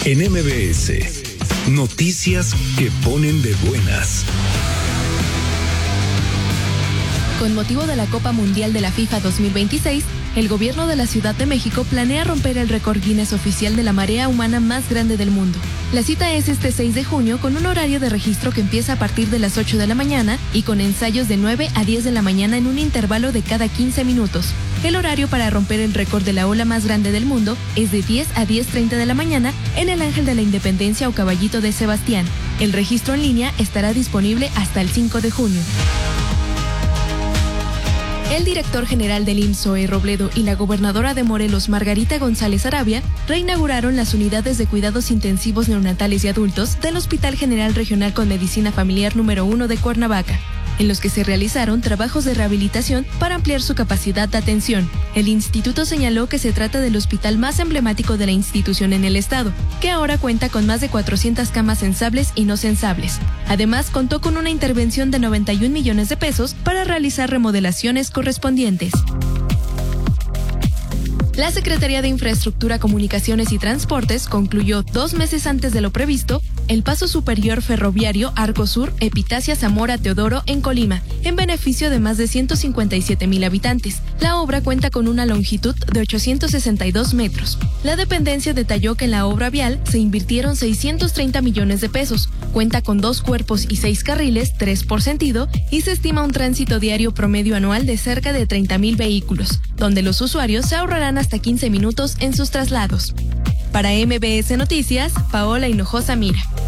En MBS, noticias que ponen de buenas. Con motivo de la Copa Mundial de la FIFA 2026, el gobierno de la Ciudad de México planea romper el récord Guinness oficial de la marea humana más grande del mundo. La cita es este 6 de junio con un horario de registro que empieza a partir de las 8 de la mañana y con ensayos de 9 a 10 de la mañana en un intervalo de cada 15 minutos. El horario para romper el récord de la ola más grande del mundo es de 10 a 10:30 de la mañana en el Ángel de la Independencia o Caballito de Sebastián. El registro en línea estará disponible hasta el 5 de junio. El director general del IMSS, Zoe Robledo, y la gobernadora de Morelos, Margarita González Arabia, reinauguraron las unidades de cuidados intensivos neonatales y adultos del Hospital General Regional con Medicina Familiar número 1 de Cuernavaca, en los que se realizaron trabajos de rehabilitación para ampliar su capacidad de atención. El instituto señaló que se trata del hospital más emblemático de la institución en el estado, que ahora cuenta con más de 400 camas sensables y no sensables. Además, contó con una intervención de 91 millones de pesos para realizar remodelaciones correspondientes. La Secretaría de Infraestructura, Comunicaciones y Transportes concluyó 2 meses antes de lo previsto el paso superior ferroviario Arco Sur, Epitacia Zamora Teodoro en Colima, en beneficio de más de 157,000 habitantes. La obra cuenta con una longitud de 862 metros. La dependencia detalló que en la obra vial se invirtieron 630 millones de pesos, cuenta con 2 cuerpos y 6 carriles, 3 por sentido, y se estima un tránsito diario promedio anual de cerca de 30,000 vehículos, donde los usuarios se ahorrarán hasta 15 minutos en sus traslados. Para MBS Noticias, Paola Hinojosa Mira.